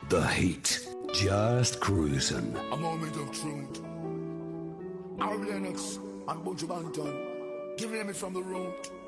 The heat. Just cruising. A moment of truth. Aaron Lennox and Buju Banton. Giving them it from the root.